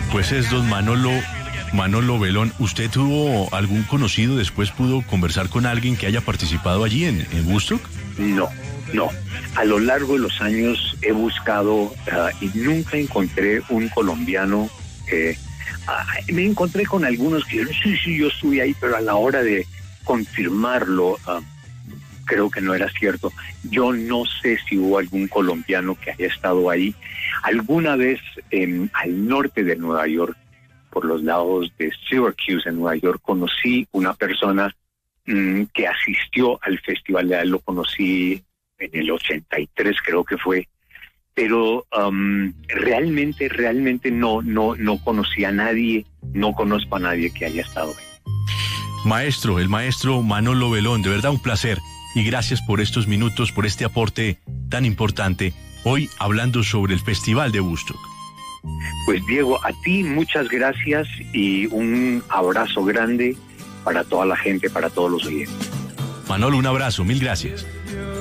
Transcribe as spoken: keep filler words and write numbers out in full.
Pues es don Manolo, Manolo Belón. ¿Usted tuvo algún conocido, después pudo conversar con alguien que haya participado allí en, en Woodstock? No, no. A lo largo de los años he buscado uh, y nunca encontré un colombiano. Eh, uh, me encontré con algunos que dijeron, sí, sí, yo estuve ahí, pero a la hora de confirmarlo, uh, creo que no era cierto. Yo no sé si hubo algún colombiano que haya estado ahí. Alguna vez eh, al norte de Nueva York, por los lados de Syracuse en Nueva York, conocí una persona mmm, que asistió al festival de él. Lo conocí en el ochenta y tres, creo que fue, pero um, realmente, realmente no, no, no conocí a nadie, no conozco a nadie que haya estado ahí. Maestro, el maestro Manolo Belón, de verdad un placer y gracias por estos minutos, por este aporte tan importante, hoy hablando sobre el Festival de Woodstock. Pues Diego, a ti muchas gracias y un abrazo grande para toda la gente, para todos los oyentes. Manolo, un abrazo, mil gracias.